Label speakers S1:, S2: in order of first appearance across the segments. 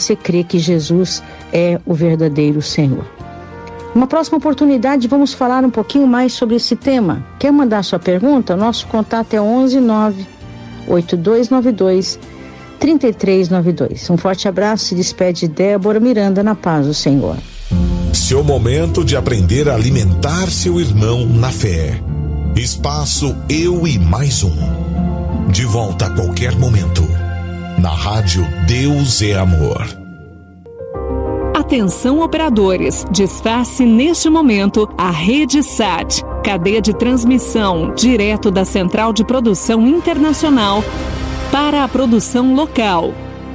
S1: você crê que Jesus é o verdadeiro Senhor. Numa próxima oportunidade, vamos falar um pouquinho mais sobre esse tema. Quer mandar sua pergunta? Nosso contato é 11982923392. Um forte abraço, se despede Débora Miranda, na paz do Senhor.
S2: Seu momento de aprender a alimentar seu irmão na fé. Espaço Eu e Mais Um. De volta a qualquer momento. Na rádio Deus é Amor.
S3: Atenção, operadores, desface neste momento a Rede SAT, cadeia de transmissão direto da Central de Produção Internacional para a produção local.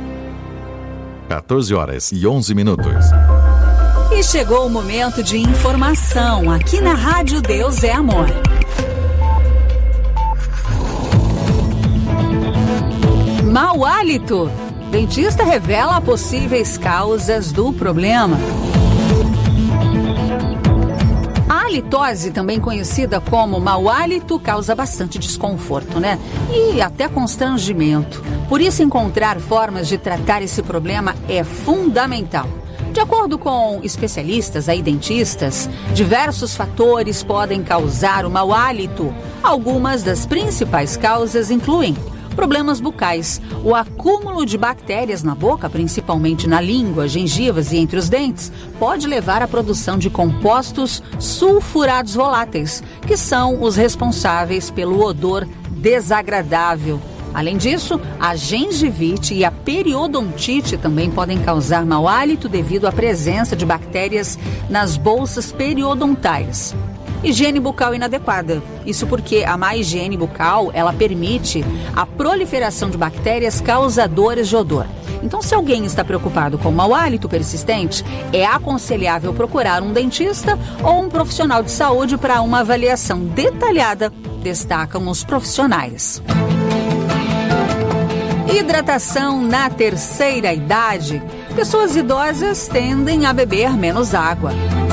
S4: 14h11.
S5: E chegou o momento de informação aqui na Rádio Deus é Amor. Mau hálito. Dentista revela possíveis causas do problema. A halitose, também conhecida como mau hálito, causa bastante desconforto, né? E até constrangimento. Por isso, encontrar formas de tratar esse problema é fundamental. De acordo com especialistas e dentistas, diversos fatores podem causar o mau hálito. Algumas das principais causas incluem problemas bucais, o acúmulo de bactérias na boca, principalmente na língua, gengivas e entre os dentes, pode levar à produção de compostos sulfurados voláteis, que são os responsáveis pelo odor desagradável. Além disso, a gengivite e a periodontite também podem causar mau hálito devido à presença de bactérias nas bolsas periodontais. Higiene bucal inadequada. Isso porque a má higiene bucal, ela permite a proliferação de bactérias causadoras de odor. Então, se alguém está preocupado com mau hálito persistente, é aconselhável procurar um dentista ou um profissional de saúde para uma avaliação detalhada, destacam os profissionais. Hidratação na terceira idade. Pessoas idosas tendem a beber menos água.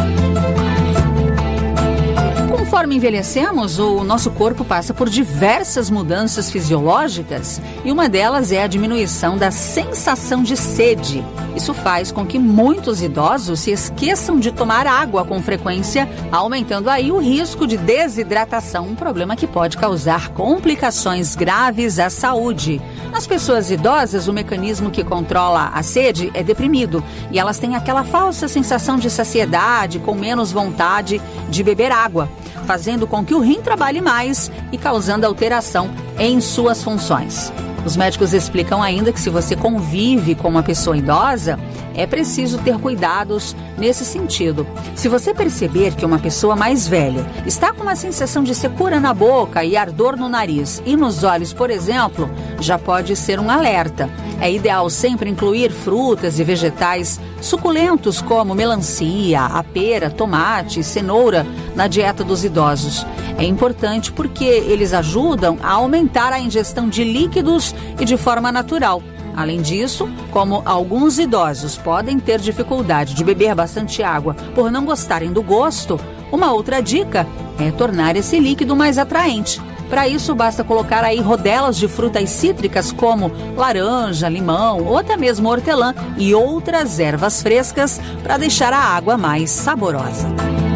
S5: Conforme envelhecemos, o nosso corpo passa por diversas mudanças fisiológicas e uma delas é a diminuição da sensação de sede. Isso faz com que muitos idosos se esqueçam de tomar água com frequência, aumentando aí o risco de desidratação, um problema que pode causar complicações graves à saúde. Nas pessoas idosas, o mecanismo que controla a sede é deprimido e elas têm aquela falsa sensação de saciedade, com menos vontade de beber água, fazendo com que o rim trabalhe mais e causando alteração em suas funções. Os médicos explicam ainda que se você convive com uma pessoa idosa, é preciso ter cuidados nesse sentido. Se você perceber que uma pessoa mais velha está com uma sensação de secura na boca e ardor no nariz e nos olhos, por exemplo, já pode ser um alerta. É ideal sempre incluir frutas e vegetais suculentos como melancia, a pera, tomate, cenoura na dieta dos idosos. É importante porque eles ajudam a aumentar a ingestão de líquidos e de forma natural. Além disso, como alguns idosos podem ter dificuldade de beber bastante água por não gostarem do gosto, uma outra dica é tornar esse líquido mais atraente. Para isso, basta colocar aí rodelas de frutas cítricas como laranja, limão ou até mesmo hortelã e outras ervas frescas para deixar a água mais saborosa.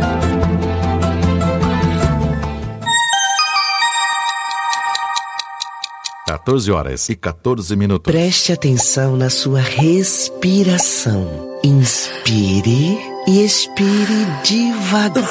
S4: (14h14).
S6: Preste atenção na sua respiração. Inspire e expire devagar.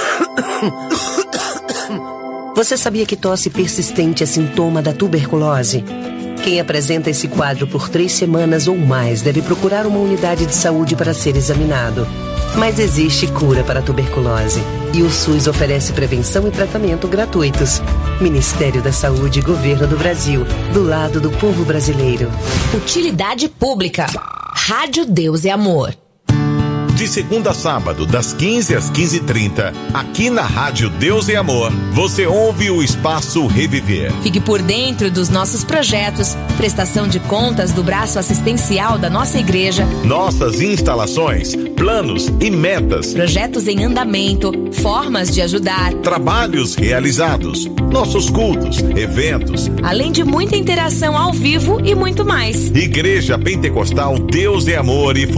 S6: Você sabia que tosse persistente é sintoma da tuberculose? Quem apresenta esse quadro por 3 semanas ou mais deve procurar uma unidade de saúde para ser examinado. Mas existe cura para a tuberculose e o SUS oferece prevenção e tratamento gratuitos. Ministério da Saúde e Governo do Brasil, do lado do povo brasileiro.
S7: Utilidade pública. Rádio Deus é Amor.
S2: De segunda a sábado, das 15 às 15h30, aqui na Rádio Deus é Amor, você ouve o Espaço Reviver.
S7: Fique por dentro dos nossos projetos, prestação de contas do braço assistencial da nossa igreja,
S2: nossas instalações, planos e metas,
S7: projetos em andamento, formas de ajudar,
S2: trabalhos realizados, nossos cultos, eventos,
S7: além de muita interação ao vivo e muito mais.
S2: Igreja Pentecostal Deus é Amor e